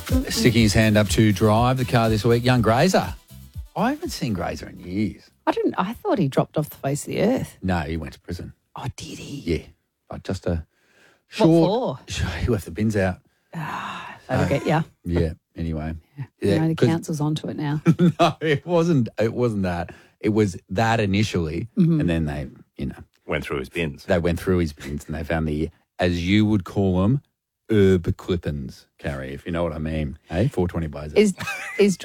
Sticking his hand up to drive the car this week, young Grazer. I haven't seen Grazer in years. I thought he dropped off the face of the earth. No, he went to prison. Oh, did he? Yeah, but just a short. What for? He left the bins out. That'll get you. Yeah. Anyway, The council's onto it now. No, it wasn't. It wasn't that. It was that initially, and then they, Went through his bins. they went through his bins and they found the, as you would call them, herb clippings, Carrie, if you know what I mean. Hey, 420 buys it. Is